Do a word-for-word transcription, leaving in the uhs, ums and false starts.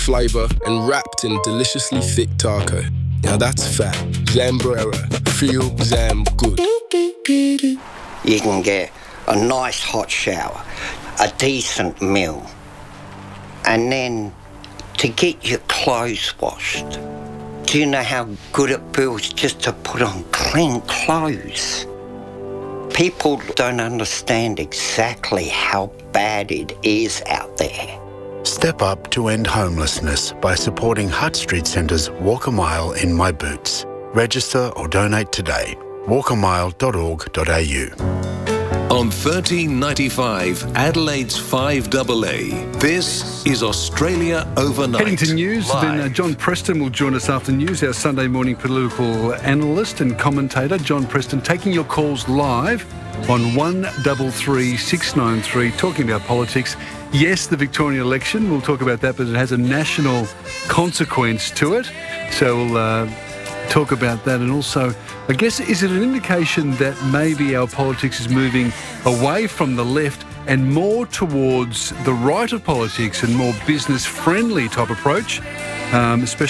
flavour and wrapped in deliciously thick taco. Now that's fat. Zambrera. Feel Zam good. You can get a nice hot shower, a decent meal, and then to get your clothes washed. Do you know how good it feels just to put on clean clothes? People don't understand exactly how bad it is out there. Step up to end homelessness by supporting Hutt Street Centre's Walk a Mile in My Boots. Register or donate today. walk a mile dot org dot a u. On thirteen ninety-five, Adelaide's five A A. This is Australia Overnight. Heading to news, then uh, John Preston will join us after news, our Sunday morning political analyst and commentator. John Preston taking your calls live on one three three six nine three, talking about politics. Yes, the Victorian election, we'll talk about that, but it has a national consequence to it. So we'll uh, talk about that. And also, I guess, is it an indication that maybe our politics is moving away from the left and more towards the right of politics and more business-friendly type approach, um, especially